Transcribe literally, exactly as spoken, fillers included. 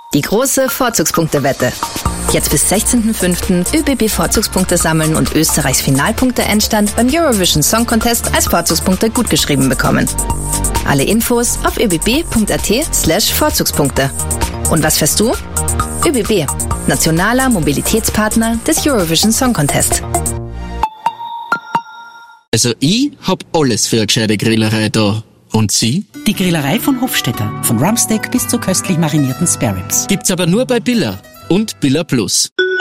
Die große Vorzugspunktewette. Jetzt bis sechzehnten fünften ÖBB-Vorzugspunkte sammeln und Österreichs Finalpunkte-Endstand beim Eurovision Song Contest als Vorzugspunkte gutgeschrieben bekommen. Alle Infos auf öbb.at slash Vorzugspunkte. Und was fährst du? ÖBB, nationaler Mobilitätspartner des Eurovision Song Contest. Also ich hab alles für eine gescheite Grillerei da. Und Sie? Die Grillerei von Hofstetter. Von Rumpsteak bis zu köstlich marinierten Spare Ribs. Gibt's aber nur bei Billa und Billa Plus.